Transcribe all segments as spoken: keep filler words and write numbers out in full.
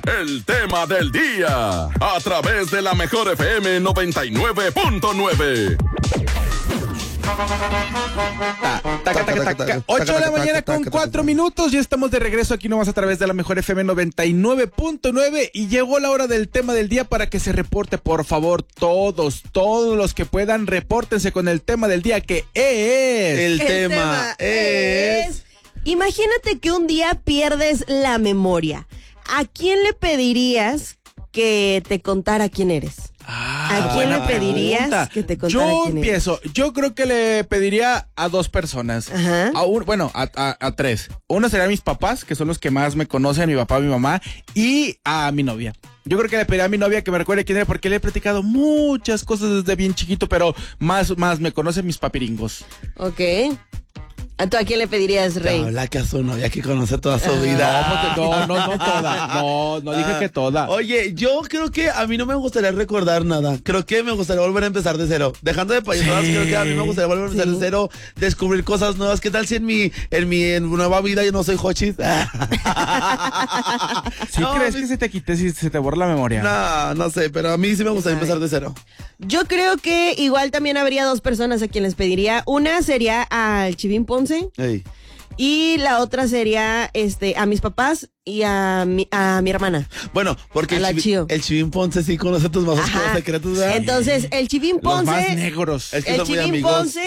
el tema del día, a través de la Mejor F M noventa y nueve punto nueve. ocho de la mañana con cuatro minutos. Ya estamos de regreso aquí nomás a través de la Mejor F M noventa y nueve punto nueve. Y llegó la hora del tema del día para que se reporte, por favor, todos, todos los que puedan, repórtense con el tema del día, que es... El, el tema, tema es... es... Imagínate que un día pierdes la memoria. ¿A quién le pedirías que te contara quién eres? Ah, ¿A quién le pedirías pregunta. que te contara Yo quién empiezo. eres? Yo creo que le pediría a dos personas. Ajá. A un, bueno, a, a, a tres. Uno serían mis papás, que son los que más me conocen, mi papá, mi mamá, y a mi novia. Yo creo que le pediría a mi novia que me recuerde quién era, porque le he platicado muchas cosas desde bien chiquito, pero más, más me conocen mis papiringos. Ok. ¿A tú a quién le pedirías, Rey? Habla que a su novia que conoce toda su vida. No, no, no toda. No, no dije que toda. Oye, yo creo que a mí no me gustaría recordar nada. Creo que me gustaría volver a empezar de cero. Dejando de payasadas, sí, creo que a mí me gustaría volver a empezar sí. de cero, descubrir cosas nuevas. ¿Qué tal si en mi, en mi en nueva vida yo no soy Hochis? ¿Sí no, crees que se te quite si se te borra la memoria? No, no sé, pero a mí sí me gustaría Ay. empezar de cero. Yo creo que igual también habría dos personas a quien les pediría. Una sería al Chivín Ponce. Ey. Y la otra sería este a mis papás y a mi, a mi hermana. Bueno, porque el, chivi, el Chivín Ponce sí conoce tus más oscuros secretos, ¿verdad? Entonces, el Chivín Ponce. Los más negros. Es que el son Chivín muy amigos. Ponce,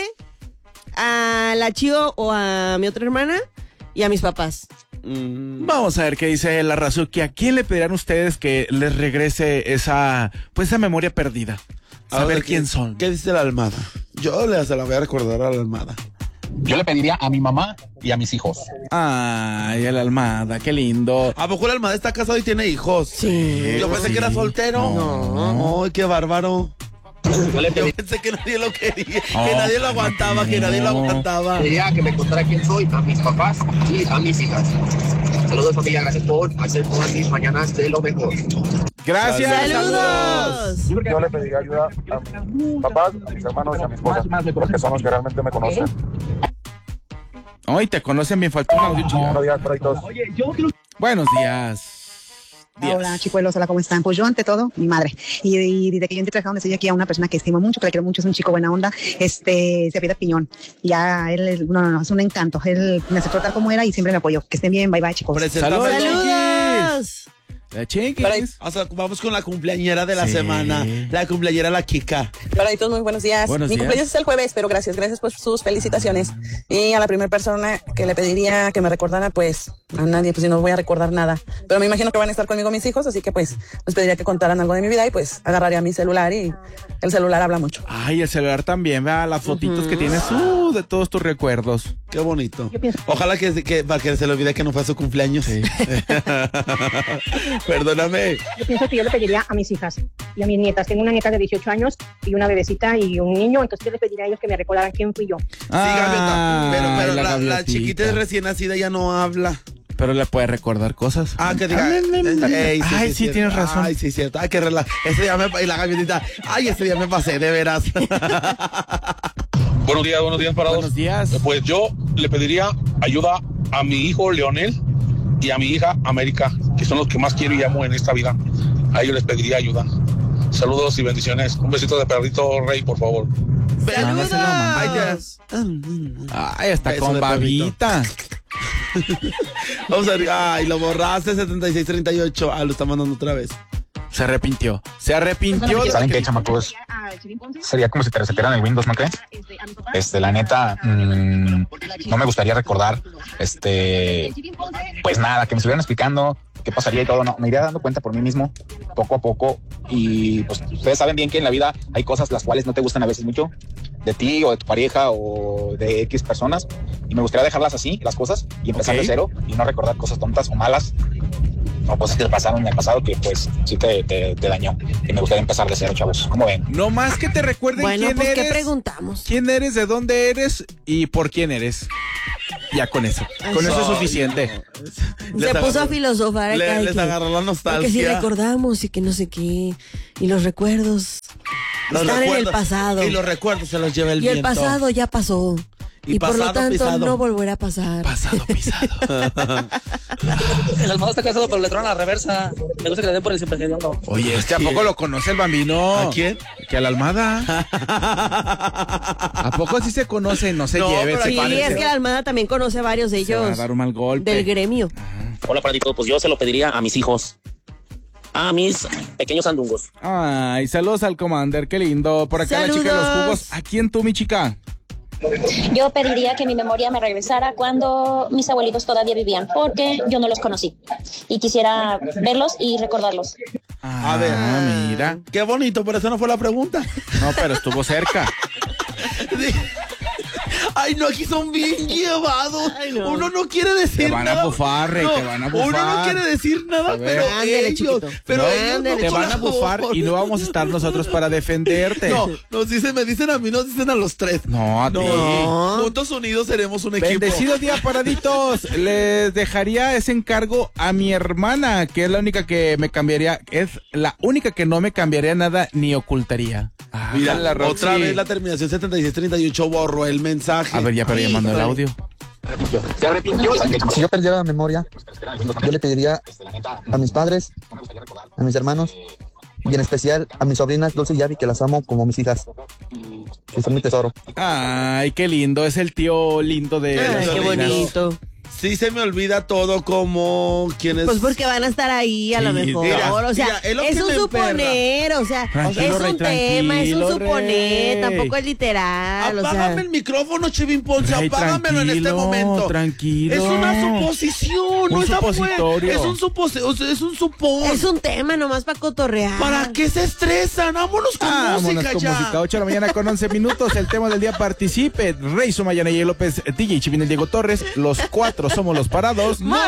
a la Chío o a mi otra hermana y a mis papás. Mm. Vamos a ver qué dice la Razuki. ¿A quién le pedirán ustedes que les regrese esa, pues, esa memoria perdida? A ver quién son. ¿Qué dice la Almada? Yo le se la voy a recordar a la Almada. Yo le pediría a mi mamá y a mis hijos. Ay, a la Almada, qué lindo. ¿A poco la Almada está casado y tiene hijos? Sí. Yo pensé sí. que era soltero. No. Ay, qué bárbaro. Yo, le pedí... Yo pensé que nadie lo quería, oh, que nadie lo aguantaba, no. que nadie lo aguantaba. Quería que me contara quién soy, a mis papás y a mis hijas. Saludos, familia, gracias por hacer todas mis mañanas de lo mejor. Gracias. Saludos. Saludos. Yo le pediría ayuda a mis papás, a mis hermanos y a mi esposa, porque son los que realmente me conocen. Hoy te conocen bien, faltó un audio. Buenos días, por ahí todos. Buenos días. Días. Hola, chicuelos, hola, ¿cómo están? Pues yo, ante todo, mi madre. Y, y desde que yo entré a trabajar, estoy aquí a una persona que estimo mucho, que le quiero mucho, es un chico buena onda, este, se apellida Piñón. Y ya él, es, no, no, no, es un encanto. Él me aceptó tal como era y siempre me apoyó. Que estén bien, bye bye, chicos. ¡Saludos! ¡Saludos! La Chiquis. O sea, vamos con la cumpleañera de la sí. semana. La cumpleañera, la Kika. Hola, y todos muy buenos días. Buenos Mi días. cumpleaños es el jueves, pero gracias, gracias por sus felicitaciones. Y a la primera persona que le pediría que me recordara, pues, a nadie, pues, si no voy a recordar nada. Pero me imagino que van a estar conmigo mis hijos, así que, pues, les pediría que contaran algo de mi vida y, pues, agarraría mi celular y el celular habla mucho. Ay, el celular también, vea las fotitos uh-huh. que tienes uh, de todos tus recuerdos. Qué bonito. Ojalá que, que, para que se le olvide que no fue su cumpleaños. Sí. Perdóname. Yo pienso que yo le pediría a mis hijas y a mis nietas. Tengo una nieta de dieciocho años y una bebecita y un niño, entonces yo les pediría a ellos que me recordaran quién fui yo. Ah, sí, Gaviota. Pero, pero la, la, la chiquita es recién nacida, ya no habla. Pero le puede recordar cosas. Ah, que diga. Ey, sí, Ay, sí, sí, tienes razón. Ay, sí, cierto. Ay, que relaja. Ese día me. Y la gaviotita. Ay, ese día me pasé, de veras. Buenos días, buenos días para todos. Buenos días. Pues yo le pediría ayuda a mi hijo Leonel y a mi hija América, que son los que más quiero y amo en esta vida. A ellos les pediría ayuda. Saludos y bendiciones. Un besito de perrito, Rey, por favor. ¡Saludos! Ay, Ay, está con babita. Vamos a ver. Ay, lo borraste, setenta y seis treinta y ocho. Ah, lo está mandando otra vez. Se arrepintió. Se arrepintió. ¿Saben qué, chamacos? Sería como si te resetearan el Windows, ¿no crees? Este, la neta, mmm, no me gustaría recordar, este, pues nada, que me estuvieran explicando qué pasaría y todo. No, me iría dando cuenta por mí mismo, poco a poco. Y pues ustedes saben bien que en la vida hay cosas las cuales no te gustan a veces mucho, de ti o de tu pareja o de X personas. Y me gustaría dejarlas así, las cosas, y empezar okay. de cero y no recordar cosas tontas o malas. O cosas que pasaron en el pasado que pues sí te, te, te dañó. Y me gustaría empezar de cero, chavos. ¿Cómo ven? No más que te recuerden bueno, quién pues, eres. ¿qué preguntamos? ¿Quién eres, de dónde eres y por quién eres? Ya con eso. Ay, con no, eso es suficiente. No. Se puso a filosofar. Le, acá les que, agarró la nostalgia. Que si recordamos y que no sé qué. Y los recuerdos los están recuerdos, en el pasado. Y los recuerdos se los lleva el y viento. Y el pasado ya pasó. Y, y por lo tanto pisado. No volverá a pasar. Pasado pisado. El Almada está casado, pero le tronan a la reversa. Me gusta que le den por el siempre hediondo. Oye, ¿este a poco lo conoce el Bambino? ¿A quién? Que a la Almada. ¿A poco sí se conoce? No se No, lleve. pero se Sí, parece. es que la Almada también conoce a varios de Se va a ellos dar un mal golpe. del gremio. Hola, Pradito. Pues yo se lo pediría a mis hijos. A mis pequeños andungos. Ay, saludos al Commander, qué lindo. Por acá Saludos. la chica de los jugos. ¿A quién tú, mi chica? Yo pediría que mi memoria me regresara cuando mis abuelitos todavía vivían, porque yo no los conocí y quisiera verlos y recordarlos. Ah, A ver, mira. Qué bonito, pero esa no fue la pregunta. No, pero estuvo cerca. Ay, no, aquí son bien llevados. Ay, no. Uno no quiere decir Te van nada. a bufar, Rey, te van a bufar. Uno no quiere decir nada, A ver. pero Ándale, ellos, chiquito. pero No, ellos ándale, no Te van a bufar colaboran. y no vamos a estar nosotros para defenderte. No, nos dicen, me dicen a mí, nos dicen a los tres. No, a ti. No, juntos unidos seremos un equipo. Bendecido día, paraditos. Les dejaría ese encargo a mi hermana, que es la única que me cambiaría, es la única que no me cambiaría nada ni ocultaría. Ah, Mira, la Roxy. otra vez la terminación setenta y seis treinta y ocho borró el mensaje. A ver, ya, pero ya mandó el audio. Si yo perdiera la memoria, yo le pediría a mis padres, a mis hermanos y en especial a mis sobrinas Dulce y Abby, que las amo como mis hijas. Que son mi tesoro. Ay, qué lindo, es el tío lindo de Ay, las qué sobrinas. bonito. Sí se me olvida todo como quienes... Pues porque van a estar ahí a lo Sí, mejor. mira, o sea, mira, es lo es que un me suponer, o sea, Tranquilo, es Rey, un tema, es un tranquilo, suponer, Rey. tampoco es literal, Apágame o sea. el micrófono, Chevin Ponce, Rey, apágamelo en este tranquilo, momento. tranquilo. Es una suposición, no Un es afuera. supositorio. Es un supositorio, es un supón. Es un tema nomás para cotorrear. ¿Para qué se estresan? Vámonos con Vámonos música con ya. música, ocho de la mañana con once minutos. El tema del día, participe. Rey Sumayana y López, D J Chivin, el Diego Torres. Los cuatro somos los parados.